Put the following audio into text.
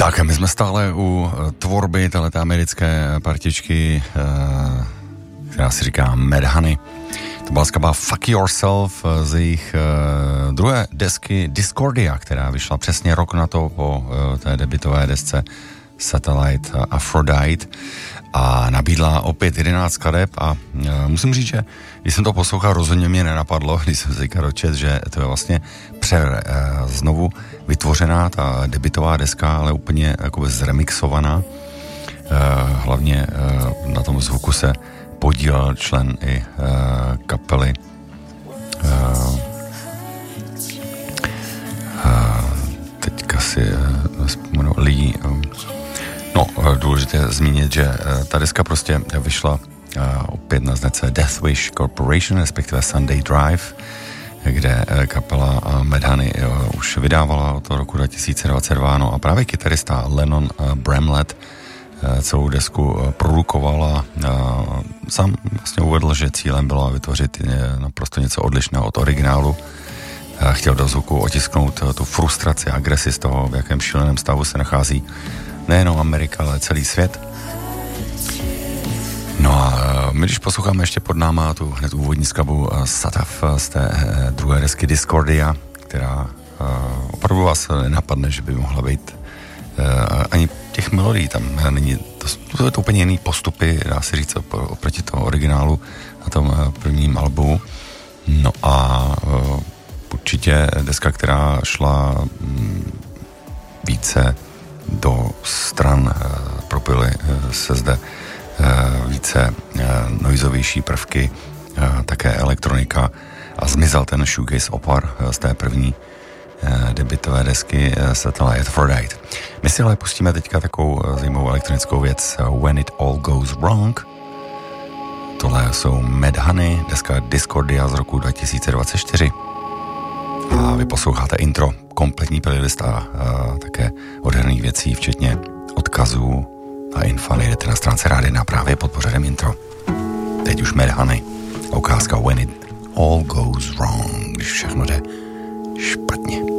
Tak, my jsme stále u tvorby této americké partičky, která si říká Mad Honey. To byla skladba Fuck Yourself z jejich druhé desky Discordia, která vyšla přesně rok na to po té debutové desce Satellite Aphrodite a nabídla opět 11 skladeb a musím říct, že když jsem to poslouchal, rozhodně mě nenapadlo, když jsem se teďka dočet, že to je vlastně znovu vytvořená ta debutová deska, ale úplně jakoby zremixovaná. Hlavně na tom zvuku se podílel člen i kapely teďka si vzpomenu Lee. No, důležité zmínit, že ta deska prostě vyšla opět na značce Death Wish Corporation, respektive Sunday Drive, kde kapela Mad Honey už vydávala od toho roku 2022, no a právě kytarista Lennon Bramlett celou desku produkoval a sám vlastně uvedl, že cílem bylo vytvořit naprosto něco odlišného od originálu. Chtěl do zvuku otisknout tu frustraci a agresi z toho, v jakém šíleném stavu se nachází nejenom Amerika, ale celý svět. No a my, když posloucháme ještě pod náma tu hned úvodní skladbu Satav z té druhé desky Discordia, která opravdu vás nenapadne, že by mohla být ani těch melodií tam není, to je to úplně jiný postupy, dá se říct, oproti toho originálu na tom prvním albu. No a určitě deska, která šla více do stran, propily se zde více noizovější prvky, také elektronika a zmizel ten shoegaze opar z té první debutové desky Satellite Aphrodite. My si ale pustíme teďka takovou zajímavou elektronickou věc When It All Goes Wrong. Tohle jsou Mad Honey, deska Discordia z roku 2024. A vy posloucháte intro, kompletní playlist a také odherných věcí, včetně odkazů a infa najdete na stránce Rádia 1 právě pod pořadem intro. Teď už Mad Honey a ukázka When It All Goes Wrong, když všechno jde špatně.